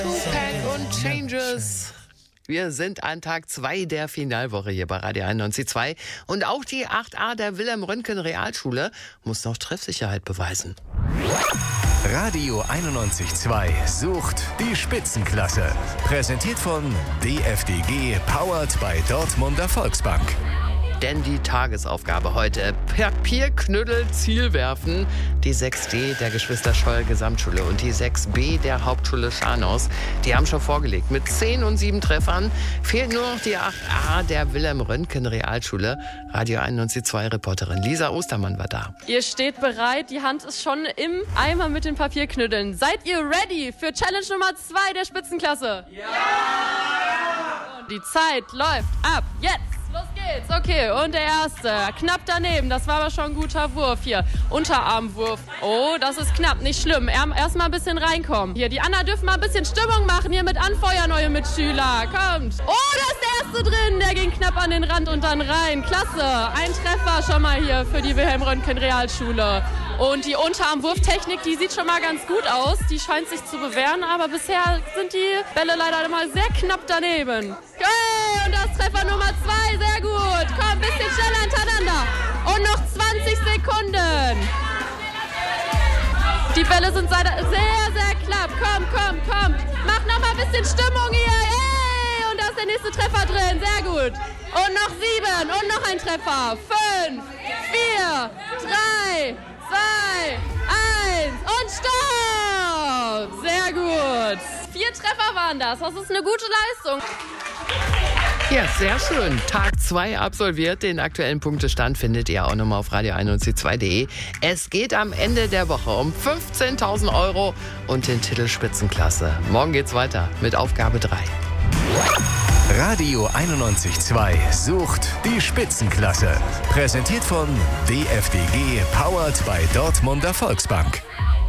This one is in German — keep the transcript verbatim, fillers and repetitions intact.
Tupac und Changes. Wir sind an Tag zwei der Finalwoche hier bei Radio einundneunzig Komma zwei. Und auch die acht a der Wilhelm-Röntgen-Realschule muss noch Treffsicherheit beweisen. Radio einundneunzig Komma zwei sucht die Spitzenklasse. Präsentiert von D F D G, powered by Dortmunder Volksbank. Denn die Tagesaufgabe heute: Papierknüttel Ziel werfen. Die sechs D der Geschwister Scholl Gesamtschule und die sechs B der Hauptschule Scharnhaus, die haben schon vorgelegt. Mit zehn und sieben Treffern fehlt nur noch die acht a der Wilhelm-Röntgen-Realschule. Radio einundneunzig Komma zwei Reporterin Lisa Ostermann war da. Ihr steht bereit, die Hand ist schon im Eimer mit den Papierknütteln. Seid ihr ready für Challenge Nummer zwei der Spitzenklasse? Ja! Die Zeit läuft ab jetzt. Los geht's. Okay, und der erste. Knapp daneben. Das war aber schon ein guter Wurf hier. Unterarmwurf. Oh, das ist knapp. Nicht schlimm. Erst mal ein bisschen reinkommen. Hier, die anderen dürfen mal ein bisschen Stimmung machen. Hier mit Anfeuern, eure Mitschüler. Kommt. Oh, da ist der erste drin. Der ging knapp an den Rand und dann rein. Klasse. Ein Treffer schon mal hier für die Wilhelm-Röntgen-Realschule. Und die Unterarmwurftechnik, die sieht schon mal ganz gut aus. Die scheint sich zu bewähren, aber bisher sind die Bälle leider mal sehr knapp daneben. Okay, und das Treffer Nummer zwei, sehr gut. Komm, ein bisschen schneller hintereinander. Und noch zwanzig Sekunden. Die Bälle sind sehr, sehr knapp. Komm, komm, komm. Mach noch mal ein bisschen Stimmung hier. Hey, und da ist der nächste Treffer drin. Sehr gut. Und noch sieben. Und noch ein Treffer. Fünf, vier, drei, zwei, eins und Stopp! Sehr gut. Vier Treffer waren das. Das ist eine gute Leistung. Ja, sehr schön. Tag zwei absolviert. Den aktuellen Punktestand findet ihr auch nochmal auf radio einundneunzig Komma zwei punkt de. Es geht am Ende der Woche um fünfzehntausend Euro und den Titel Spitzenklasse. Morgen geht's weiter mit Aufgabe drei. Radio einundneunzig Komma zwei sucht die Spitzenklasse. Präsentiert von D F D G, powered by Dortmunder Volksbank.